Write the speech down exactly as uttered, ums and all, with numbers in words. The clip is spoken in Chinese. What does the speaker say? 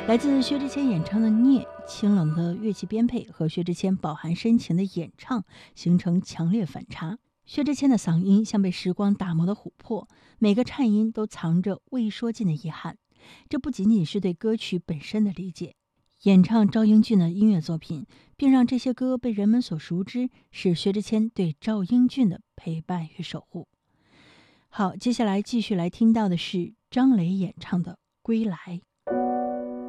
来自薛之谦演唱的《孽》，清冷的乐器编配和薛之谦饱含深情的演唱形成强烈反差。薛之谦的嗓音像被时光打磨的琥珀，每个颤音都藏着未说尽的遗憾。这不仅仅是对歌曲本身的理解，演唱赵英俊的音乐作品，并让这些歌被人们所熟知，是薛之谦对赵英俊的陪伴与守护。好，接下来继续来听到的是张磊演唱的《归来》。